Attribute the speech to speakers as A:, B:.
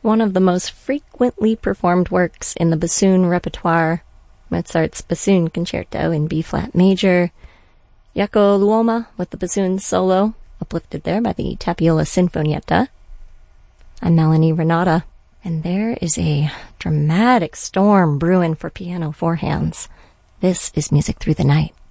A: one of the most frequently performed works in the bassoon repertoire, Mozart's Bassoon Concerto in B-flat major, Jaakko Luoma with the bassoon solo, uplifted there by the Tapiola Sinfonietta. I'm Melanie Renata, and there is a dramatic storm brewing for piano four hands. This is Music Through the Night.